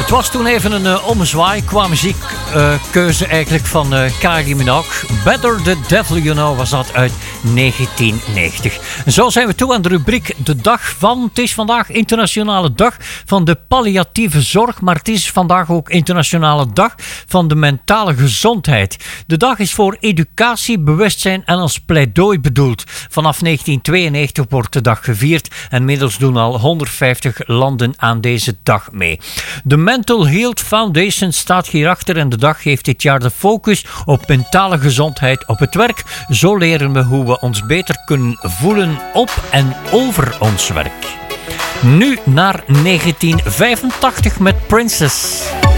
Het was toen even een ommezwaai qua muziekkeuze eigenlijk van Kylie Minogue. Better the Devil You Know was dat uit 1990. En zo zijn we toe aan de rubriek De Dag van. Het is vandaag Internationale Dag van de Palliatieve Zorg, maar het is vandaag ook Internationale Dag van de Mentale Gezondheid. De dag is voor educatie, bewustzijn en als pleidooi bedoeld. Vanaf 1992 wordt de dag gevierd en inmiddels doen al 150 landen aan deze dag mee. De Mental Health Foundation staat hierachter en de dag heeft dit jaar de focus op mentale gezondheid op het werk. Zo leren we hoe we ons beter kunnen voelen op en over ons werk. Nu naar 1985 met Princess.